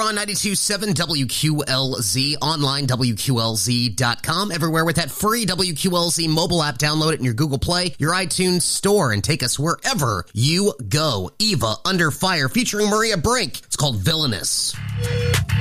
on 92.7 WQLZ, online WQLZ.com, everywhere with that free WQLZ mobile app. Download it in your Google Play, your iTunes store, and take us wherever you go. Eva Under Fire, featuring Maria Brink. It's called Villainous.